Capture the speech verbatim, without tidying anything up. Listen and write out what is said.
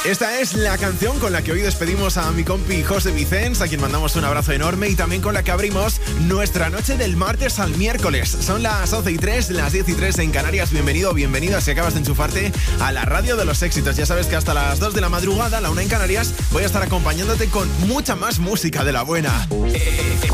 Esta es la canción con la que hoy despedimos a mi compi José Vicens, a quien mandamos un abrazo enorme, y también con la que abrimos nuestra noche del martes al miércoles. Son las once y tres, las diez y tres en Canarias. Bienvenido o bienvenida si acabas de enchufarte a la radio de los éxitos. Ya sabes que hasta las dos de la madrugada, la una en Canarias, voy a estar acompañándote con mucha más música de la buena.